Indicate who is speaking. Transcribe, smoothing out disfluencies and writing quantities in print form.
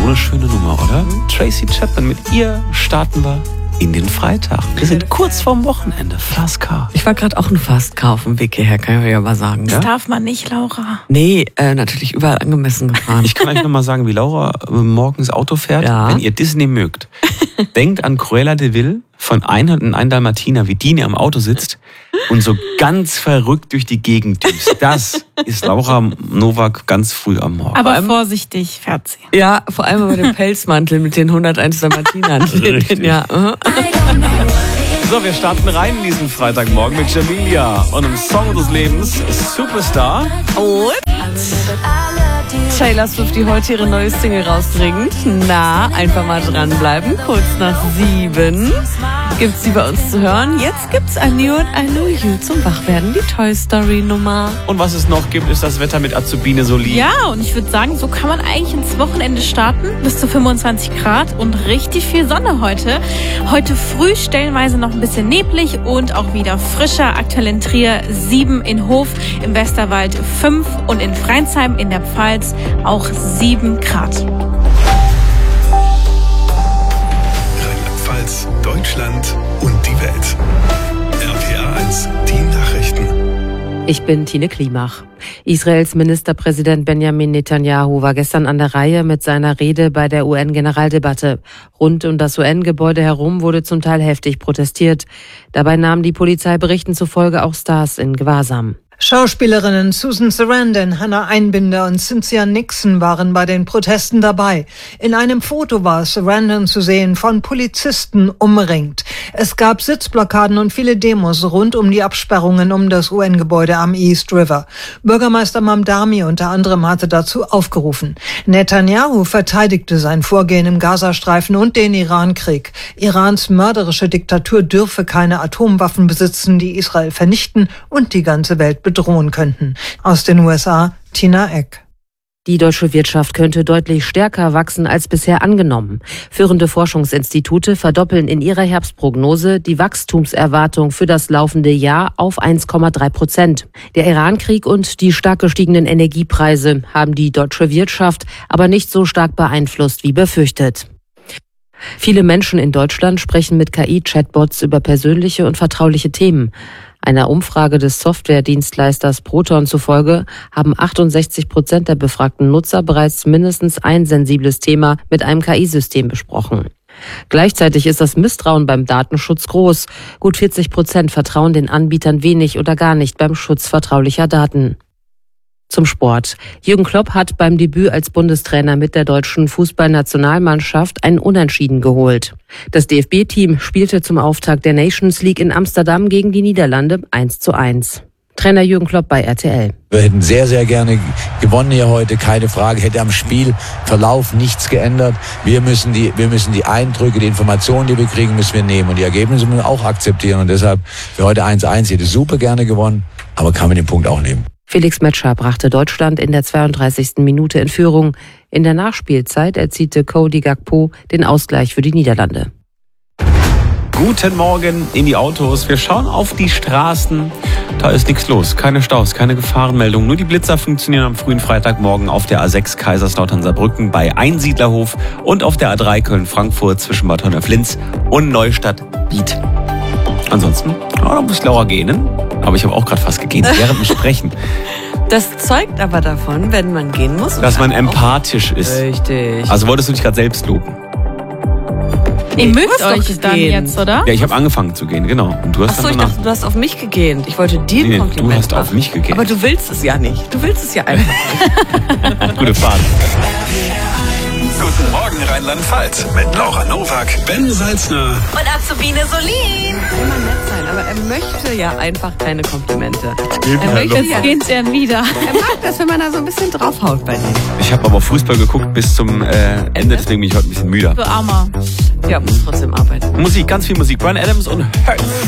Speaker 1: eine schöne Nummer, oder? Tracy Chapman, mit ihr starten wir in den Freitag. Wir sind kurz vorm Wochenende. Fast Car.
Speaker 2: Ich war gerade auch ein Fast Car auf dem Weg hierher, kann ich ja mal sagen.
Speaker 3: Das darf man nicht, Laura.
Speaker 2: Nee, natürlich überall angemessen gefahren.
Speaker 1: Ich kann euch noch mal sagen, wie Laura morgens Auto fährt.
Speaker 2: Ja.
Speaker 1: Wenn ihr Disney mögt, denkt an Cruella de Vil von 101 Dalmatiner, wie die am Auto sitzt und so ganz verrückt durch die Gegend düst. Das ist Laura Nowak ganz früh am Morgen.
Speaker 3: Aber vorsichtig fährt sie.
Speaker 2: Ja, vor allem bei dem Pelzmantel mit den 101 Dalmatinern.
Speaker 1: Richtig.
Speaker 2: Ja.
Speaker 1: So, wir starten rein in diesen Freitagmorgen mit Jamilia und einem Song des Lebens, Superstar.
Speaker 2: Und Taylor Swift, die heute ihre neue Single rausbringt. Na, einfach mal dranbleiben. Kurz nach 7 gibt's die bei uns zu hören. Jetzt gibt's I You and I Know You zum Wachwerden, die Toy Story Nummer.
Speaker 1: Und was es noch gibt, ist das Wetter mit Azubine Soli.
Speaker 3: Ja, und ich würde sagen, so kann man eigentlich ins Wochenende starten. Bis zu 25 Grad und richtig viel Sonne heute. Heute früh stellenweise noch ein bisschen neblig und auch wieder frischer. Aktuell in Trier 7, in Hof, im Westerwald 5 und in Freinsheim in der Pfalz auch 7 Grad.
Speaker 4: Rheinland-Pfalz, Deutschland und die Welt. RPA 1, die Nachrichten.
Speaker 5: Ich bin Tine Klimach. Israels Ministerpräsident Benjamin Netanyahu war gestern an der Reihe mit seiner Rede bei der UN-Generaldebatte. Rund um das UN-Gebäude herum wurde zum Teil heftig protestiert. Dabei nahmen die Polizeiberichten zufolge auch Stars in Gewahrsam.
Speaker 6: Schauspielerinnen Susan Sarandon, Hannah Einbinder und Cynthia Nixon waren bei den Protesten dabei. In einem Foto war Sarandon zu sehen, von Polizisten umringt. Es gab Sitzblockaden und viele Demos rund um die Absperrungen um das UN-Gebäude am East River. Bürgermeister Mamdani unter anderem hatte dazu aufgerufen. Netanyahu verteidigte sein Vorgehen im Gazastreifen und den Irankrieg. Irans mörderische Diktatur dürfe keine Atomwaffen besitzen, die Israel vernichten und die ganze Welt bedrohen könnten. Aus den USA, Tina Eck.
Speaker 5: Die deutsche Wirtschaft könnte deutlich stärker wachsen als bisher angenommen. Führende Forschungsinstitute verdoppeln in ihrer Herbstprognose die Wachstumserwartung für das laufende Jahr auf 1,3%. Der Irankrieg und die stark gestiegenen Energiepreise haben die deutsche Wirtschaft aber nicht so stark beeinflusst wie befürchtet. Viele Menschen in Deutschland sprechen mit KI-Chatbots über persönliche und vertrauliche Themen. Einer Umfrage des Softwaredienstleisters Proton zufolge haben 68% der befragten Nutzer bereits mindestens ein sensibles Thema mit einem KI-System besprochen. Gleichzeitig ist das Misstrauen beim Datenschutz groß. Gut 40% vertrauen den Anbietern wenig oder gar nicht beim Schutz vertraulicher Daten. Zum Sport. Jürgen Klopp hat beim Debüt als Bundestrainer mit der deutschen Fußballnationalmannschaft ein Unentschieden geholt. Das DFB-Team spielte zum Auftakt der Nations League in Amsterdam gegen die Niederlande 1:1. Trainer Jürgen Klopp bei RTL.
Speaker 7: Wir hätten sehr, sehr gerne gewonnen hier heute, keine Frage. Hätte am Spielverlauf nichts geändert. Wir müssen die Eindrücke, die Informationen, die wir kriegen, müssen wir nehmen. Und die Ergebnisse müssen wir auch akzeptieren. Und deshalb für heute 1:1 hätte super gerne gewonnen, aber kann mit dem Punkt auch leben.
Speaker 5: Felix Metscher brachte Deutschland in der 32. Minute in Führung. In der Nachspielzeit erzielte Cody Gakpo den Ausgleich für die Niederlande.
Speaker 1: Guten Morgen in die Autos. Wir schauen auf die Straßen. Da ist nichts los. Keine Staus, keine Gefahrenmeldung. Nur die Blitzer funktionieren am frühen Freitagmorgen auf der A6 Kaiserslautern-Saarbrücken bei Einsiedlerhof und auf der A3 Köln-Frankfurt zwischen Bad Honnef-Linz und Neustadt-Biet. Ansonsten, da muss Laura gehen. Aber ich habe auch gerade fast gegeben, während dem Sprechen.
Speaker 2: Das zeugt aber davon, wenn man gehen muss.
Speaker 1: Dass man empathisch ist.
Speaker 2: Richtig.
Speaker 1: Also wolltest du dich gerade selbst loben?
Speaker 3: Ihr mögt euch dann jetzt, oder?
Speaker 1: Ja, ich habe angefangen zu gehen, genau. Und du hast
Speaker 2: Achso, ich dachte, du hast auf mich gegähnt. Ich wollte dir ein Kompliment
Speaker 1: du hast
Speaker 2: machen.
Speaker 1: auf mich gegähnt.
Speaker 2: Aber du willst es ja nicht. Du willst es ja einfach nicht.
Speaker 1: Gute Fahrt.
Speaker 4: Guten Morgen Rheinland-Pfalz mit Laura Nowak, Ben Salzner
Speaker 3: Und Azubine Solin.
Speaker 2: Will man nett sein, aber er möchte ja einfach keine Komplimente.
Speaker 3: Jetzt geht's ja wieder.
Speaker 2: Er mag das, wenn man da so ein bisschen draufhaut bei ihm.
Speaker 1: Ich habe aber Fußball geguckt bis zum Ende, deswegen bin ich heute ein bisschen müder.
Speaker 3: Du Armer.
Speaker 2: Ja, muss trotzdem arbeiten.
Speaker 1: Musik, ganz viel Musik. Bryan Adams und Hurt.